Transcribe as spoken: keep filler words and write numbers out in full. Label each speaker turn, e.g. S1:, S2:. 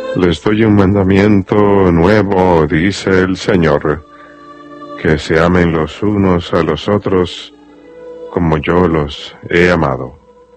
S1: Les doy un mandamiento nuevo, dice el Señor, que se amen los unos a los otros como yo los he amado.